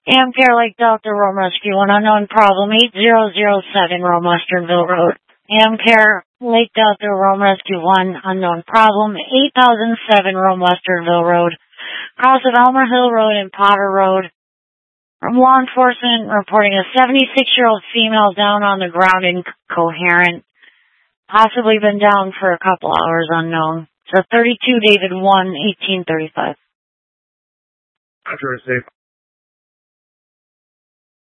Amcare Lake Delta Rome Rescue 1, unknown problem, 8007 Rome Westernville Road. Amcare Lake Delta Rome Rescue 1, unknown problem, 8007 Rome Westernville Road. Cross of Elmer Hill Road and Potter Road. From law enforcement reporting a 76-year-old female down on the ground incoherent. Possibly been down for a couple hours, unknown. So 32 David 1, 1835. Roger, safe.